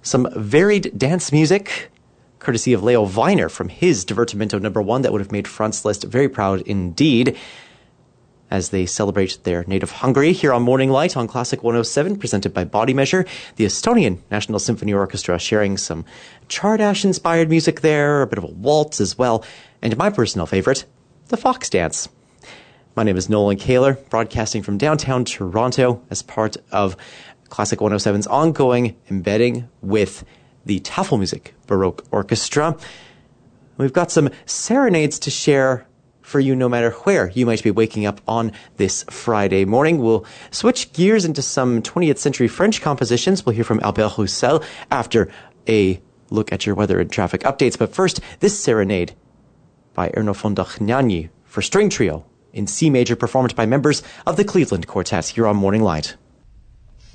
some varied dance music, courtesy of Leo Weiner from his Divertimento #1 that would have made Front's list very proud indeed, as they celebrate their native Hungary here on Morning Light on Classic 107, presented by Body Measure. The Estonian National Symphony Orchestra sharing some Chardash-inspired music there, a bit of a waltz as well, and my personal favorite, the Fox Dance. My name is Nolan Kaler, broadcasting from downtown Toronto as part of Classic 107's ongoing embedding with the Tafelmusik Baroque Orchestra. We've got some serenades to share for you no matter where you might be waking up on this Friday morning. We'll switch gears into some 20th century French compositions. We'll hear from Albert Roussel after a look at your weather and traffic updates. But first, this serenade by Erno Fondognani for string trio in C major, performed by members of the Cleveland Quartet here on Morning Light.